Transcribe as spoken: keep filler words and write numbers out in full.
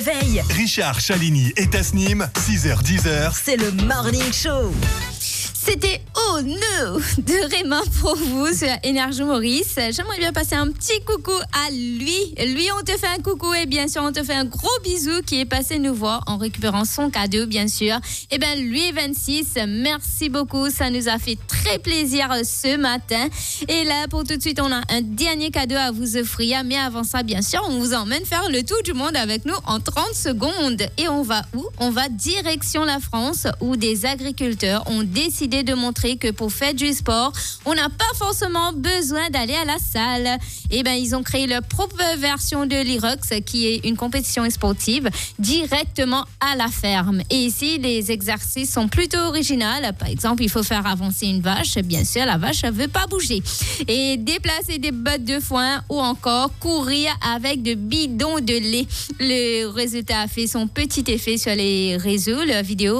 Veille. Richard, Chalini et Tasnim, six heures dix heures. C'est le Morning Show. C'était Oh No de Raymond pour vous sur Énergie Maurice. J'aimerais bien passer un petit coucou à lui. Lui, on te fait un coucou et bien sûr, on te fait un gros bisou qui est passé nous voir en récupérant son cadeau, bien sûr. Et bien, lui, vingt-six, merci beaucoup. Ça nous a fait très plaisir ce matin. Et là, pour tout de suite, on a un dernier cadeau à vous offrir. Mais avant ça, bien sûr, on vous emmène faire le tour du monde avec nous en trente secondes. Et on va où? On va direction la France où des agriculteurs ont décidé de montrer que pour faire du sport, on n'a pas forcément besoin d'aller à la salle. Et ben, ils ont créé leur propre version de l'Irox, qui est une compétition sportive directement à la ferme. Et ici, les exercices sont plutôt originaux. Par exemple, il faut faire avancer une vache. Bien sûr, la vache ne veut pas bouger. Et déplacer des bottes de foin ou encore courir avec de bidons de lait. Le résultat a fait son petit effet sur les réseaux. La vidéo